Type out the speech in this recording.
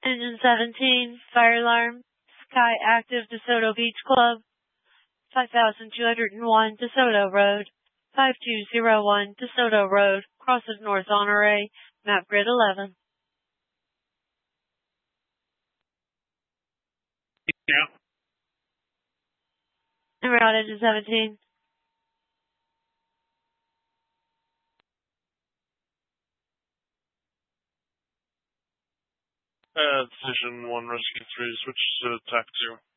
Engine 17, fire alarm, Sky Active DeSoto Beach Club, 5201 DeSoto Road, 5201 DeSoto Road, crosses North Honore, map grid 11. Yeah. And we're on Engine 17. Decision 1, Rescue 3, switch to TAC 2.